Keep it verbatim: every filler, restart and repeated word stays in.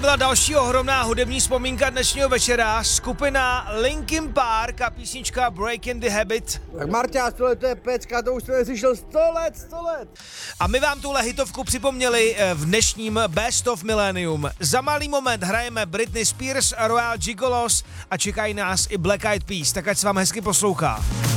Byla další ohromná hudební vzpomínka dnešního večera, skupina Linkin Park a písnička Break in the Habit. Tak Marťáš, tohle to je pecka, to už jsem slyšel sto let, sto let. A my vám tuhle hitovku připomněli v dnešním Best of Millennium. Za malý moment hrajeme Britney Spears, Royal Gigolos a čekají nás i Black Eyed Peas, tak ať se vám hezky poslouchá.